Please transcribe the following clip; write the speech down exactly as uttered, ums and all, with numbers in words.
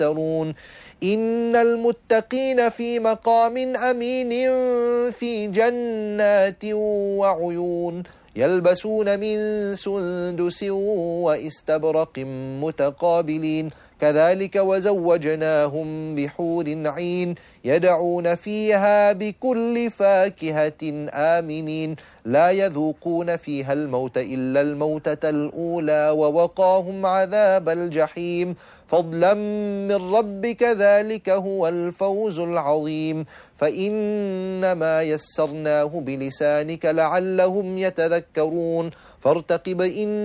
يفترون إن المتقين في مقام أمين في جنات وعيون يلبسون من سندس وإستبرق متقابلين كذلك وزوجناهم بحور عين يدعون فيها بكل فاكهة آمنين لا يذوقون فيها الموت إلا الموتة الأولى ووقاهم عذاب الجحيم فضلا من ربك ذلك هو الفوز العظيم فإنما يسرناه بلسانك لعلهم يتذكرون فارتقب إن